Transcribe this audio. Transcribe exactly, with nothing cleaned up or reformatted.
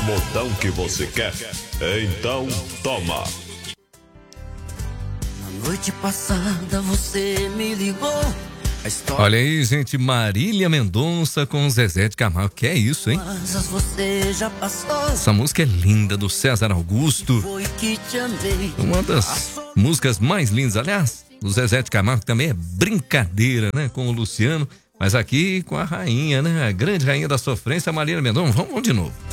modão que você quer? Então toma. Na noite passada você me ligou. Olha aí, gente, Marília Mendonça com Zezé de Camargo. Que é isso, hein? Você já passou. Essa música é linda, do César Augusto. Foi que te amei. Uma das músicas mais lindas. Aliás, o Zezé de Camargo também é brincadeira, né? Com o Luciano. Mas aqui com a rainha, né? A grande rainha da sofrência, Marília Mendonça. Vamos de novo.